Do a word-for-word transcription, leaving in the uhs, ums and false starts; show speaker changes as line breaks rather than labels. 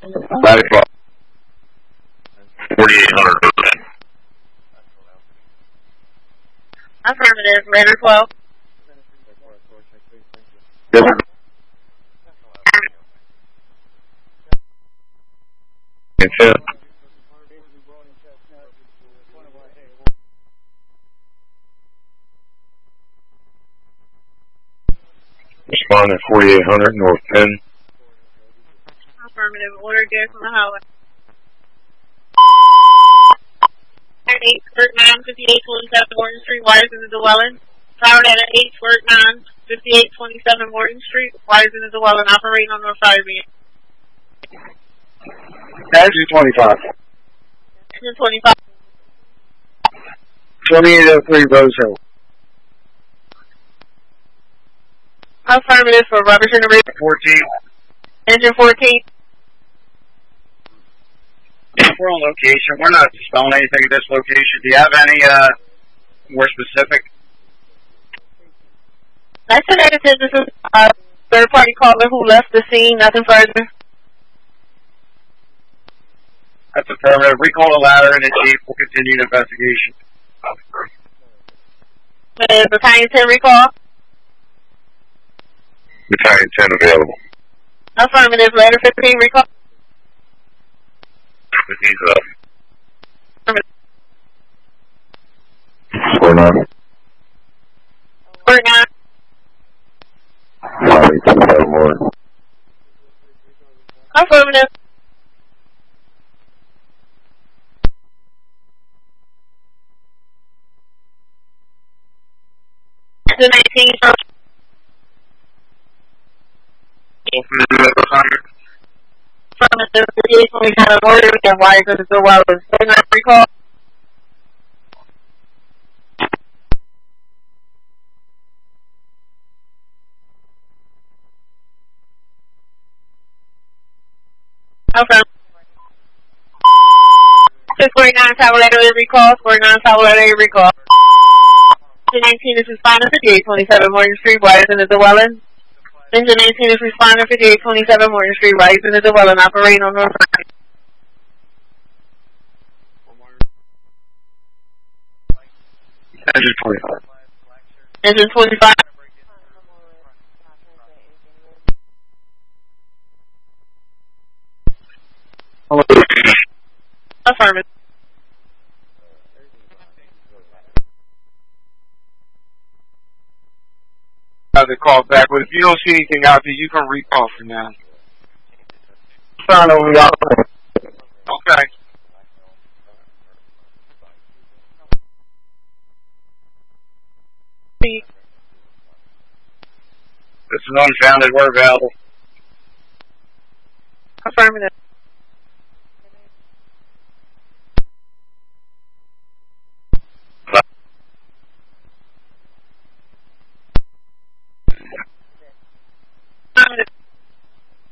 nine o'clock. forty-eight hundred.
Affirmative. Radar twelve.
Yes, sir. ten. Responding forty-eight hundred, North ten.
Affirmative. Order gas on the highway. eight, Squirt nine, fifty-eight twenty-seven Morton Street, wires in the dwelling. Powered at eight, Squirt nine, fifty-eight twenty-seven Morton Street, wires in the dwelling, operating on North Fire Beam.
Engine twenty-five.
Engine twenty-five.
twenty-eight oh three Rose Hill.
Affirmative for rubber generator.
fourteen.
Engine fourteen.
We're on location. We're not dispelling anything at this location. Do you have any uh, more specific?
That's a negative. This is a third party caller who left the scene. Nothing further.
That's affirmative. Recall the ladder and the chief will continue the investigation.
Is Battalion ten recall?
Battalion ten available.
Affirmative. Ladder fifteen recall.
He's up.
Affirmative.
Score nine.
Squirt nine.
five eight two seven more.
Affirmative. Engine nineteen. Affirmative. fifty-eight twenty-seven order. We have wires in the dwelling. Squirt nine recall. Okay. six forty-nine Tower Letter A recall. forty-nine Tower Letter A recall. Engine nineteen is responding fifty-eight twenty-seven Morgan Street, wires in the dwelling. Engine nineteen is responding fifty-eight twenty-seven Morgan Street, wires in the dwelling, operating on North Side.
Engine twenty-five.
Engine twenty-five. Affirmative.
Have to call back, but if you don't see anything out there, you can recall for now.
Sign over the
Okay. This is unfounded. We're available.
Affirmative.